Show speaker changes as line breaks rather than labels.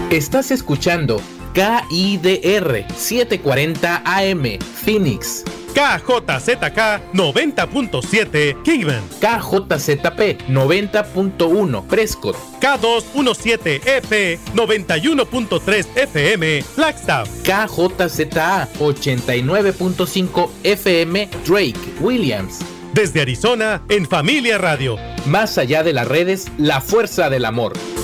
Estás escuchando KIDR 740 AM, Phoenix.
KJZK 90.7 Kingman.
KJZP 90.1 Prescott.
K217EP 91.3 FM Flagstaff.
KJZA 89.5 FM Drake, Williams.
Desde Arizona, en Familia Radio.
Más allá de las redes, la fuerza del amor.